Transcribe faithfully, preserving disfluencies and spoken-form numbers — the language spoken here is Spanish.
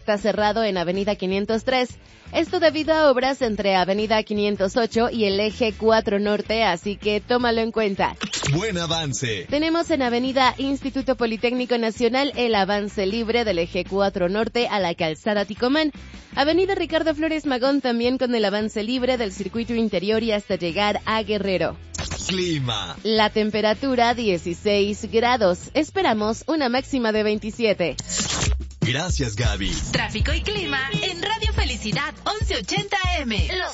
está cerrado en Avenida quinientos tres. Esto debido a obras entre Avenida quinientos ocho y el Eje cuatro Norte, así que tómalo en cuenta. Buen avance. Tenemos en Avenida Instituto Politécnico Nacional el avance libre del Eje cuatro Norte a la Calzada Ticomán. Avenida Ricardo Flores Magón también con el avance libre del circuito interior y hasta llegar a Guerrero. Clima. La temperatura dieciséis grados. Esperamos una máxima de veintisiete. Gracias, Gaby. Tráfico y clima en Radio Felicidad once ochenta A M.